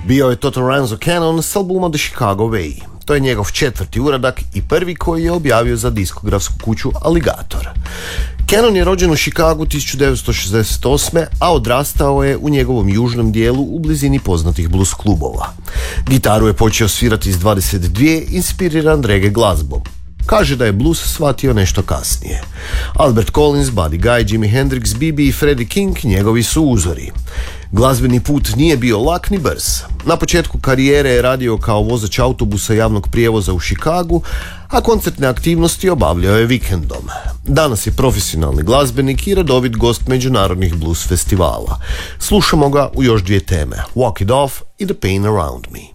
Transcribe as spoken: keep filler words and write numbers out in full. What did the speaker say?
Bio je Toto Ranzo Cannon s albuma The Chicago Way. To je njegov četvrti uradak i prvi koji je objavio za diskografsku kuću Alligator. Cannon je rođen u Chicagu tisuću devetsto šezdeset osme, a odrastao je u njegovom južnom dijelu u blizini poznatih blues klubova. Gitaru je počeo svirati s dvadeset dvije, inspiriran reggae glazbom. Kaže da je blues shvatio nešto kasnije. Albert Collins, Buddy Guy, Jimi Hendrix, B B i Freddie King njegovi su uzori. Glazbeni put nije bio lak ni brz. Na početku karijere je radio kao vozač autobusa javnog prijevoza u Chicagu, a koncertne aktivnosti obavljao je vikendom. Danas je profesionalni glazbenik i redovit gost međunarodnih blues festivala. Slušamo ga u još dvije teme, Walk It Off i The Pain Around Me.